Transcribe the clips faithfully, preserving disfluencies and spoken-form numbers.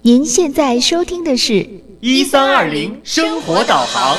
您现在收听的是一三二零生活导航。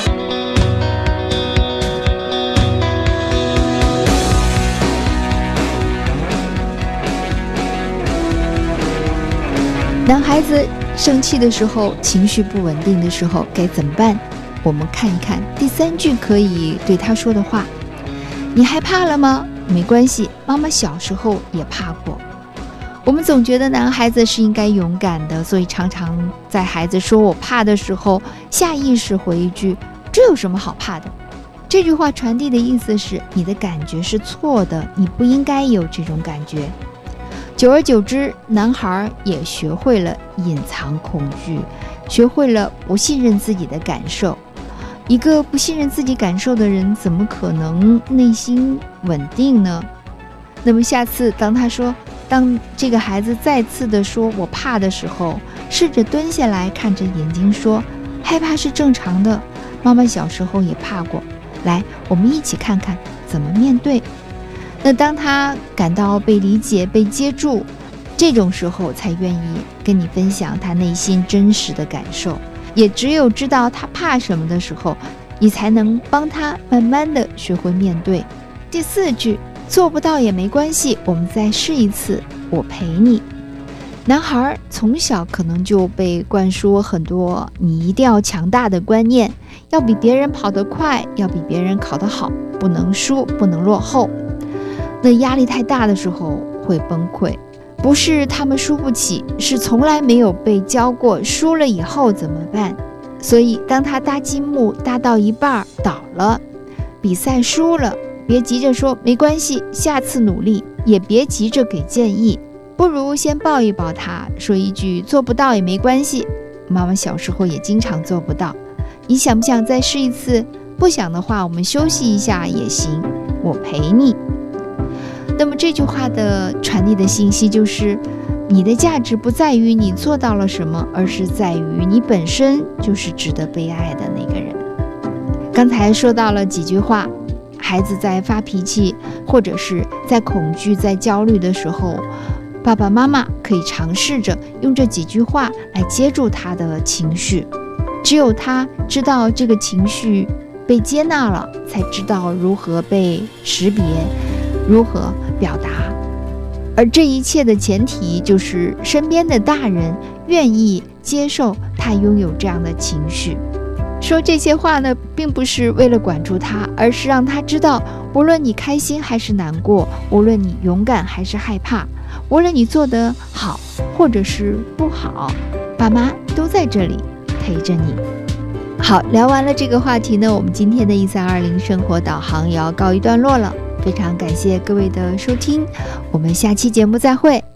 男孩子生气的时候，情绪不稳定的时候该怎么办？我们看一看第三句可以对他说的话。你害怕了吗？没关系，妈妈小时候也怕过。我们总觉得男孩子是应该勇敢的，所以常常在孩子说我怕的时候，下意识回一句这有什么好怕的。这句话传递的意思是你的感觉是错的，你不应该有这种感觉。久而久之，男孩也学会了隐藏恐惧，学会了不信任自己的感受。一个不信任自己感受的人，怎么可能内心稳定呢？那么下次当他说当这个孩子再次的说我怕的时候，试着蹲下来看着眼睛说，害怕是正常的，妈妈小时候也怕过，来，我们一起看看怎么面对。那当他感到被理解被接住，这种时候才愿意跟你分享他内心真实的感受。也只有知道他怕什么的时候，你才能帮他慢慢的学会面对。第四句，做不到也没关系，我们再试一次，我陪你。男孩从小可能就被灌输很多你一定要强大的观念，要比别人跑得快，要比别人考得好，不能输，不能落后。那压力太大的时候会崩溃，不是他们输不起，是从来没有被教过输了以后怎么办。所以当他搭积木搭到一半倒了，比赛输了，别急着说没关系，下次努力，也别急着给建议，不如先抱一抱他，说一句做不到也没关系，妈妈小时候也经常做不到，你想不想再试一次？不想的话我们休息一下也行，我陪你。那么这句话的传递的信息就是，你的价值不在于你做到了什么，而是在于你本身就是值得被爱的那个人。刚才说到了几句话，孩子在发脾气或者是在恐惧在焦虑的时候，爸爸妈妈可以尝试着用这几句话来接住他的情绪。只有他知道这个情绪被接纳了，才知道如何被识别，如何表达。而这一切的前提就是身边的大人愿意接受他拥有这样的情绪。说这些话呢，并不是为了管住他，而是让他知道，无论你开心还是难过，无论你勇敢还是害怕，无论你做得好或者是不好，爸妈都在这里陪着你。好，聊完了这个话题呢，我们今天的一三二零生活导航也要告一段落了。非常感谢各位的收听，我们下期节目再会。